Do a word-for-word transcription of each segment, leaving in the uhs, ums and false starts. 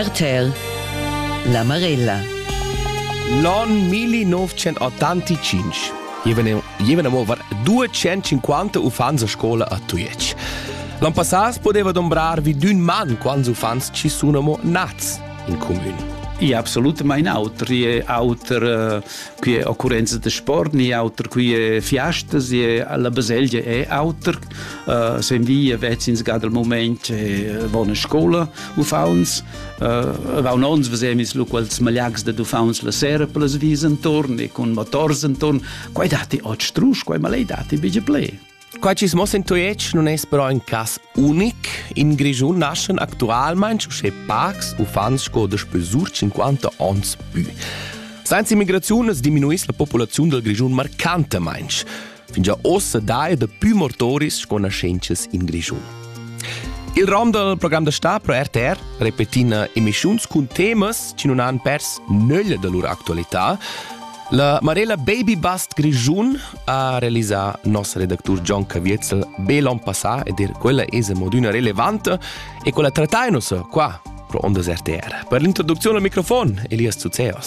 R T R La Marella. L'anno millenovecentottantacinque Jevano over duecentocinquanta ufans a scola a Tuiec. L'anno passato poteva dombrar vi d'un man quando ufans ci sono nats in comune. Ja, absolutamente auter. Je auter uh, qui occurrenze de sport, ni auter qui fiestas, je alla baselgia è auter. Uh, se vi vetsins gad al moment uh, vona scola ufauns. Uh, va uns vesemis lu quals magliacs de ufauns la sera per las vis intorn e con motors intorn. Quai dati od strusch, quai malei dati bige play. Qua ci smo in Tuiec non è però un cas unic. In Grigiun nascen actualmein usce pax ufans sco de spesur cinquanta ans più. Senza immigrazione es diminuis la popolazione del Grigiun marcantemein. Fin già ossa daia de più mortoris sco nascences in Grigiun. Il rom del programma de sta pro R T R repetina emissions con temas ci non han pers nölla de loro actualità. La Marella Baby Bust Grigiun ha realizzato nostro redactor John Caviezel l'anno passato ed è quella esa moduna relevante e quella trattainos qua pro Ondas R T R. Per l'introduzione al microfono, Elias Zuzeos.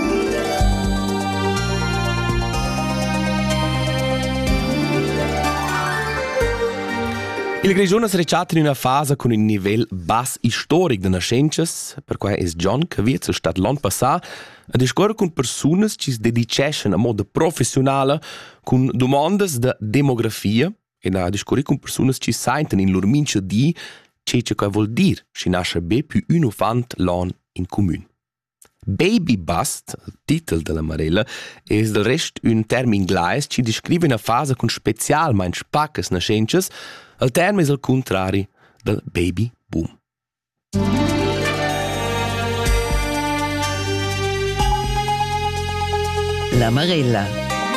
Il Grigiun è recciato in una fase con un livello basso storico di nascences, per cui è John Caviezel stato l'anno passato a discorrere con persone che si dedicano a modo professionale con domande di demografia e a discorrere con persone che sentono in loro mince di ciò che vuol dire se nasce be più un ufant l'anno in comune. Baby bust, il titolo della Marella, è del resto un termine inglese che descrive una fase con specialmente spaccas nascences. Il termine è il contrario del baby boom. La Marella.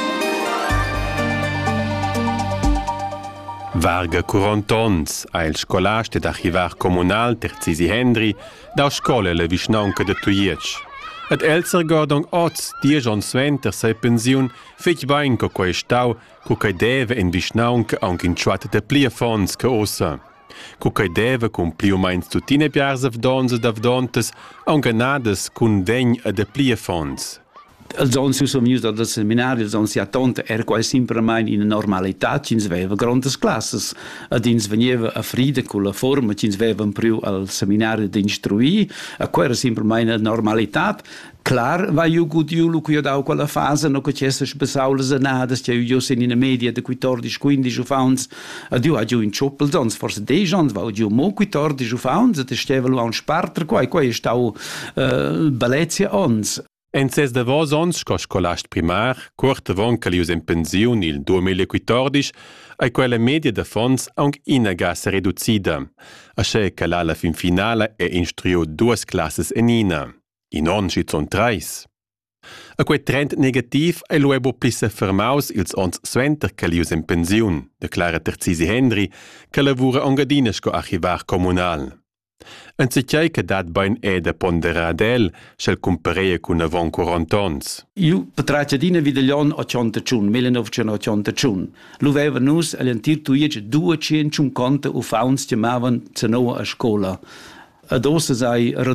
Varga quaranta ans, a il scolast ed archivar comunal Terzisi Hendri da scola la Vischnaunca de Tuiec. Et elser gordong oz, dies ans sventer sei pensiun, fich bain co quai stau, cu cai deve in Vischnaunca anche in chuata de plia fons ca ossa. Cu cai deve cum pliu mains tutine piars avdonses davdontes, anche nades cun vegn a de plia fons. Els ons som just al seminari, els ons ja tonte er quai simpramain in normalità, cins veva grandes classes. Ad ins venieva a fride con la forma, cins vevan priu al seminari d'instruir, a quai era simpramain a normalità. Clar, va io gut iulu qui ho dau quella fase, no che c'esse spesaules anadas, che io sen in media de quattordici quindici ufauns, ad io agiu in choppel, ons forse dei ans, va io mo quattordici ufauns, ad estevelu a un sparter, quai, quai stau uh, balezia ons. En ses de vos ons sco scolast primar, curte von che lius in pensiun il duemilaquattordici, ai quella media de fons anche ina gassa reducida. A che che la fin finale è instruiu duas classes en ina. In on ci son treis. A quei trend negativ è luebo plisse fermaus ils ons sventer che lius in pensiun, declara Terzisi Hendri, che lavura ongadina sco archivar comunal. En secchei che dat bain è da ponderadel, schel compareia con avon quaranta ans. Io patracciadina videglion ottantacinque, millenovecentottantacinque. Lu veva nus all'antir tuiec duecentocinquanta ufauns chiamavan zenoa a scola. Ad ossa sai